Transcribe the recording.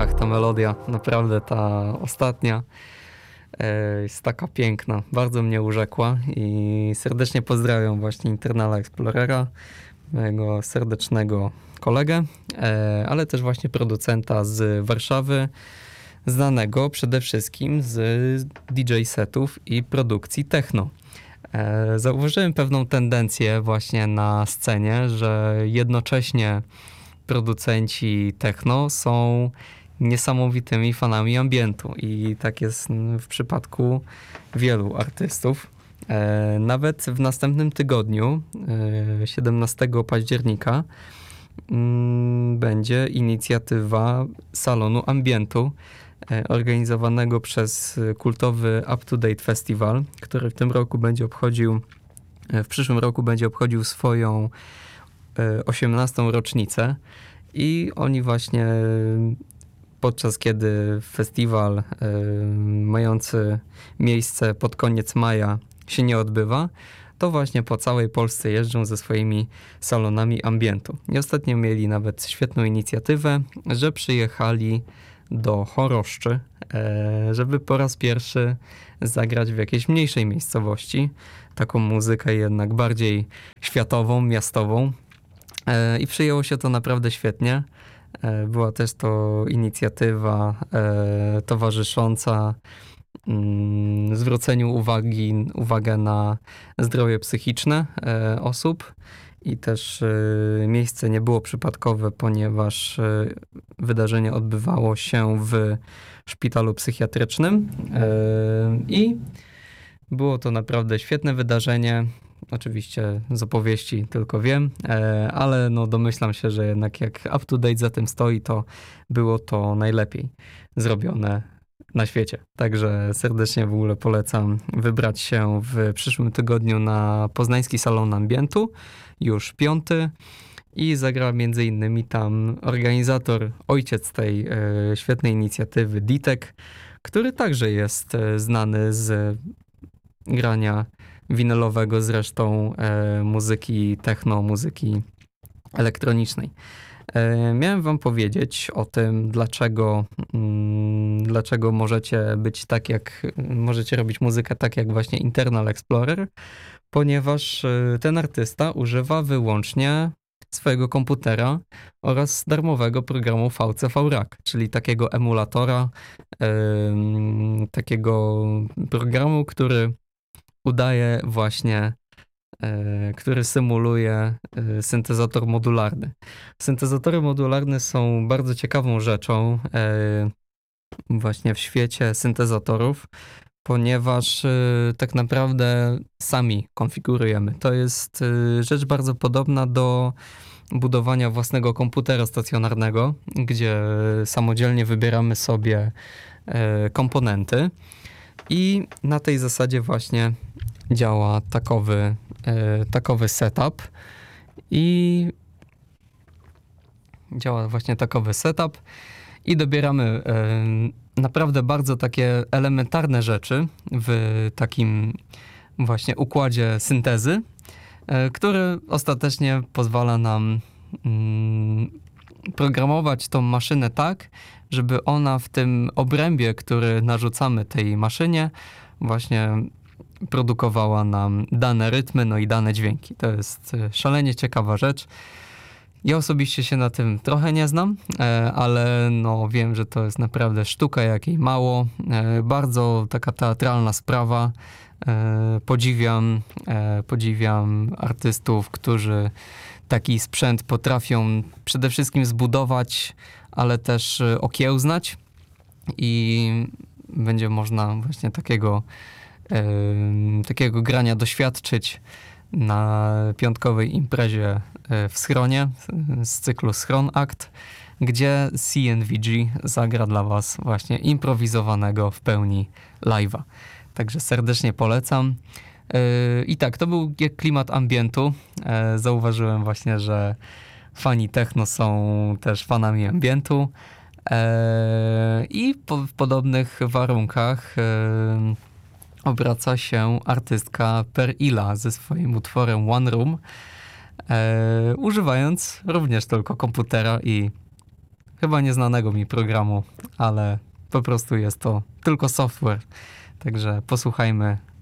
Ach, ta melodia, naprawdę ta ostatnia jest taka piękna, bardzo mnie urzekła i serdecznie pozdrawiam właśnie Internala Explorera, mojego serdecznego kolegę, ale też właśnie producenta z Warszawy, znanego przede wszystkim z DJ setów i produkcji techno. Zauważyłem pewną tendencję właśnie na scenie, że jednocześnie producenci techno są niesamowitymi fanami ambientu i tak jest w przypadku wielu artystów. Nawet w następnym tygodniu, 17 października, będzie inicjatywa Salonu Ambientu organizowanego przez kultowy Up to Date Festival, który w przyszłym roku będzie obchodził swoją 18. rocznicę i oni właśnie podczas kiedy festiwal mający miejsce pod koniec maja się nie odbywa, to właśnie po całej Polsce jeżdżą ze swoimi salonami ambientu. I ostatnio mieli nawet świetną inicjatywę, że przyjechali do Choroszczy, żeby po raz pierwszy zagrać w jakiejś mniejszej miejscowości. Taką muzykę jednak bardziej światową, miastową. I przyjęło się to naprawdę świetnie. Była też to inicjatywa towarzysząca zwróceniu uwagę na zdrowie psychiczne osób i też miejsce nie było przypadkowe, ponieważ wydarzenie odbywało się w szpitalu psychiatrycznym i było to naprawdę świetne wydarzenie. Oczywiście z opowieści tylko wiem, ale no domyślam się, że jednak jak Up to Date za tym stoi, to było to najlepiej zrobione na świecie. Także serdecznie w ogóle polecam wybrać się w przyszłym tygodniu na Poznański Salon Ambientu, już 5. I zagra między innymi tam organizator, ojciec tej świetnej inicjatywy, Ditek, który także jest znany z grania winylowego, zresztą muzyki techno, muzyki elektronicznej. Miałem wam powiedzieć o tym, dlaczego możecie robić muzykę tak jak właśnie Internal Explorer, ponieważ ten artysta używa wyłącznie swojego komputera oraz darmowego programu VCV Rack, czyli takiego emulatora, takiego programu, który symuluje syntezator modularny. Syntezatory modularne są bardzo ciekawą rzeczą właśnie w świecie syntezatorów, ponieważ tak naprawdę sami konfigurujemy. To jest rzecz bardzo podobna do budowania własnego komputera stacjonarnego, gdzie samodzielnie wybieramy sobie komponenty i na tej zasadzie właśnie działa takowy setup i dobieramy naprawdę bardzo takie elementarne rzeczy w takim właśnie układzie syntezy, który ostatecznie pozwala nam programować tą maszynę tak, żeby ona w tym obrębie, który narzucamy tej maszynie, właśnie produkowała nam dane rytmy, no i dane dźwięki. To jest szalenie ciekawa rzecz. Ja osobiście się na tym trochę nie znam, ale no wiem, że to jest naprawdę sztuka jakiej mało. Bardzo taka teatralna sprawa. Podziwiam artystów, którzy taki sprzęt potrafią przede wszystkim zbudować, ale też okiełznać i będzie można właśnie takiego grania doświadczyć na piątkowej imprezie w Schronie z cyklu Schron Act, gdzie CNVG zagra dla was właśnie improwizowanego w pełni live'a. Także serdecznie polecam. I tak, to był klimat ambientu. Zauważyłem właśnie, że fani techno są też fanami ambientu. I w podobnych warunkach obraca się artystka Per Ila ze swoim utworem One Room, używając również tylko komputera i chyba nieznanego mi programu, ale po prostu jest to tylko software. Także posłuchajmy